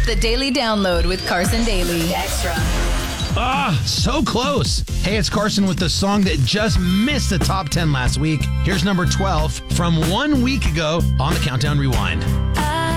The Daily Download with Carson Daly. Extra. So close. Hey, it's Carson with the song that just missed the top 10 last week. Here's number 12 from 1 week ago on the Countdown Rewind.